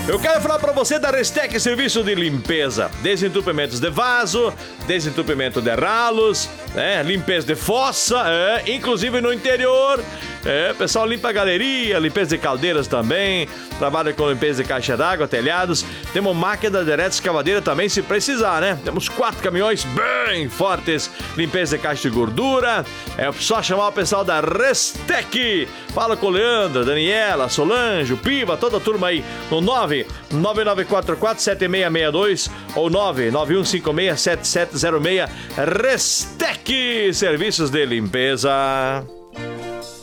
Eu quero falar pra você da Restec Serviço de Limpeza. Desentupimentos de vaso, desentupimento de ralos, limpeza de fossa, inclusive no interior. Pessoal limpa a galeria, limpeza de caldeiras também. Trabalha com limpeza de caixa d'água, telhados. Temos máquina direta escavadeira também, se precisar, né? Temos 4 caminhões bem fortes. Limpeza de caixa de gordura. É só chamar o pessoal da Restec. Fala com o Leandro, Daniela, Solange, o Piva, toda a turma aí no 999447662 ou 991567706. Restec Serviços de Limpeza.